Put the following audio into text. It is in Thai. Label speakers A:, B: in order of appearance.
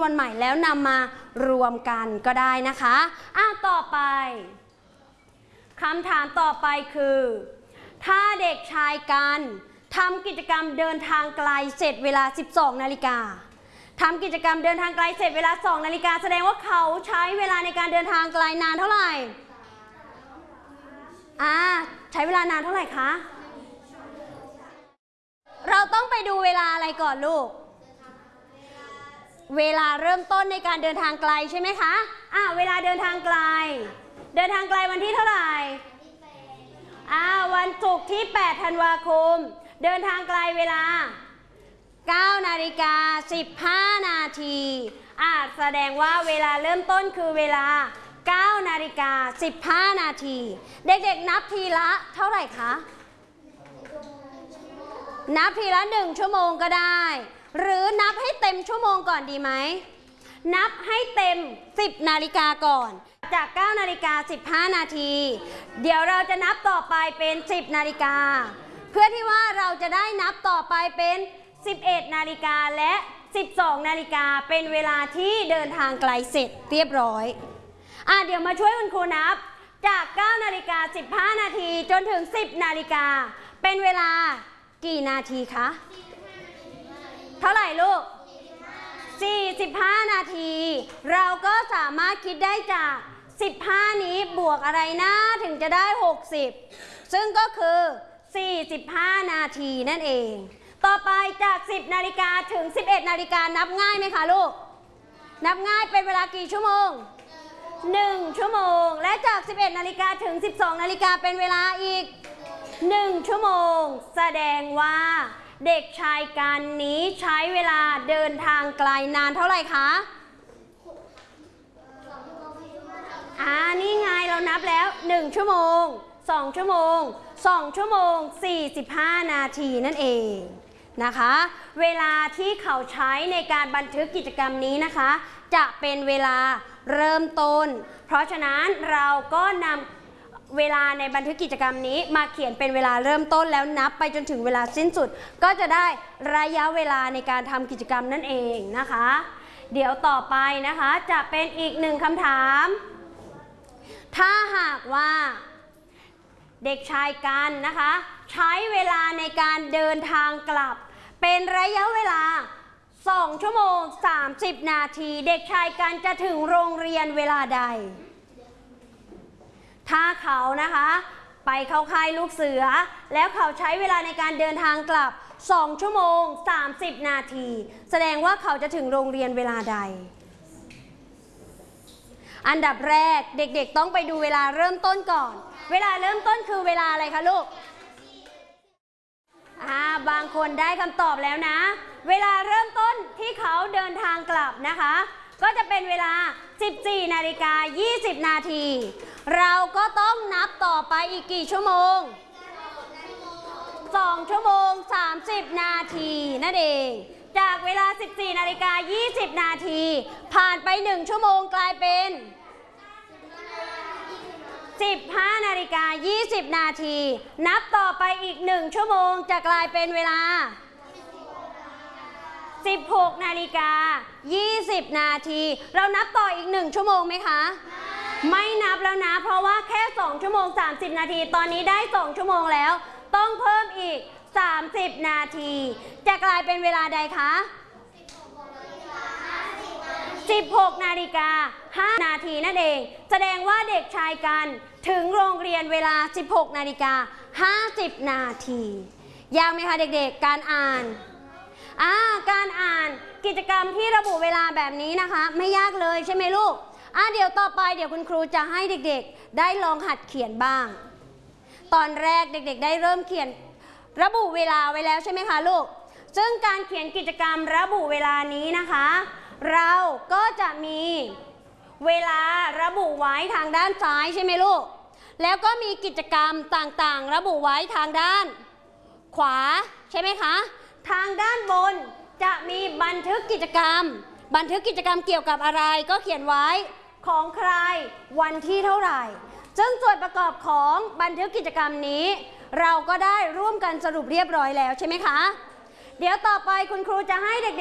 A: วนใหม่แล้วนำมารวมกันก็ได้นะคะต่อไปคำถามต่อไปคือถ้าเด็กชายกันทำกิจกรรมเดินทางไกลเสร็จเวลา 12 นาฬิกาทำกิจกรรมเดินทางไกลเสร็จเวลา 2 นาฬิกาแสดงว่าเขาใช้เวลาในการเดินทางไกลนานเท่าไหร่ใช้เวลานานเท่าไหร่คะเราต้องไปดูเวลาอะไรก่อนลูกเวลาเริ่มต้นในการเดินทางไกลใช่ไหมคะเวลาเดินทางไกลวันที่เท่าไหร่วันศุกร์ที่ 8 ธันวาคมเดินทางไกลเวลา 9 นาฬิกา 15 นาทีแสดงว่าเวลาเริ่มต้นคือเวลา 9 นาฬิกา 15 นาทีเด็กๆนับทีละเท่าไหร่คะนับทีละ1 ชั่วโมงก็ได้หรือนับให้เต็มชั่วโมงก่อนดีไหมนับให้เต็ม10 นาฬิกาก่อนจาก 9 นาฬิกา 15 นาทีเดี๋ยวเราจะนับต่อไปเป็น10 นาฬิกาเพื่อที่ว่าเราจะได้นับต่อไปเป็น11 นาฬิกาและ12 นาฬิกาเป็นเวลาที่เดินทางไกลเสร็จเรียบร้อยเดี๋ยวมาช่วยคุณครูนับจาก 9 นาฬิกา 15 นาทีจนถึง10 นาฬิกาเป็นเวลากี่นาทีคะเท่าไหร่ลูก45 นาทีเราก็สามารถคิดได้จาก15นี้บวกอะไรนะถึงจะได้60ซึ่งก็คือ45 นาทีนั่นเองต่อไปจาก10 นาฬิกาถึง11 นาฬิกานับง่ายไหมคะลูกนับง่ายเป็นเวลากี่ชั่วโมง1 ชั่วโมงและจาก 11 นาฬิกาถึง 12 นาฬิกาเป็นเวลาอีก1 ชั่วโมงแสดงว่าเด็กชายกันนี้ใช้เวลาเดินทางไกลนานเท่าไหร่คะนี่ไงเรานับแล้ว1 ชั่วโมง2 ชั่วโมง2 ชั่วโมง45 นาทีนั่นเองนะคะเวลาที่เขาใช้ในการบันทึกกิจกรรมนี้นะคะจะเป็นเวลาเริ่มต้นเพราะฉะนั้นเราก็นำเวลาในบันทึกกิจกรรมนี้มาเขียนเป็นเวลาเริ่มต้นแล้วนับไปจนถึงเวลาสิ้นสุดก็จะได้ระยะเวลาในการทำกิจกรรมนั่นเองนะคะเดี๋ยวต่อไปนะคะจะเป็นอีก1 คำถามถ้าหากว่าเด็กชายกันนะคะใช้เวลาในการเดินทางกลับเป็นระยะเวลา2 ชั่วโมง 30 นาทีเด็กชายกันจะถึงโรงเรียนเวลาใดถ้าเขานะคะไปเข้าค่ายลูกเสือแล้วเขาใช้เวลาในการเดินทางกลับ2 ชั่วโมง 30 นาทีแสดงว่าเขาจะถึงโรงเรียนเวลาใดอันดับแรกเด็กๆต้องไปดูเวลาเริ่มต้นก่อนเวลาเริ่มต้นคือเวลาอะไรคะลูกบางคนได้คำตอบแล้วนะเวลาเริ่มต้นที่เขาเดินทางกลับนะคะก็จะเป็นเวลา 14 นาฬิกา 20 นาทีเราก็ต้องนับต่อไปอีกกี่ชั่วโมง2 ชั่วโมง 30 นาทีนั่นเองจากเวลา 14 นาฬิกา 20 นาทีผ่านไป1 ชั่วโมงกลายเป็น15 นาฬิกา 20 นาทีนับต่อไปอีก1 ชั่วโมงจะกลายเป็นเวลา16 นาฬิกา 20 นาทีเรานับต่ออีก1 ชั่วโมงไหมคะไม่นับแล้วนะเพราะว่าแค่2 ชั่วโมง 30 นาทีตอนนี้ได้2 ชั่วโมงแล้วต้องเพิ่มอีก30 นาทีจะกลายเป็นเวลาใดคะ16 นาฬิกา 5 นาทีนั่นเองแสดงว่าเด็กชายกันถึงโรงเรียนเวลา 16 นาฬิกา 50 นาทียากไหมคะเด็กๆการอ่านการอ่านกิจกรรมที่ระบุเวลาแบบนี้นะคะไม่ยากเลยใช่ไหมลูกเดี๋ยวต่อไปเดี๋ยวคุณครูจะให้เด็กๆได้ลองหัดเขียนบ้างตอนแรกเด็กๆได้เริ่มเขียนระบุเวลาไว้แล้วใช่ไหมคะลูกซึ่งการเขียนกิจกรรมระบุเวลานี้นะคะเราก็จะมีเวลาระบุไว้ทางด้านซ้ายใช่ไหมลูกแล้วก็มีกิจกรรมต่างๆระบุไว้ทางด้านขวาใช่ไหมคะทางด้านบนจะมีบันทึกกิจกรรมเกี่ยวกับอะไรก็เขียนไว้ของใครวันที่เท่าไหร่ซึ่งส่วนประกอบของบันทึกกิจกรรมนี้เราก็ได้ร่วมกันสรุปเรียบร้อยแล้วใช่ไหมคะเดี๋ยวต่อไปคุณครูจะให้เด็ก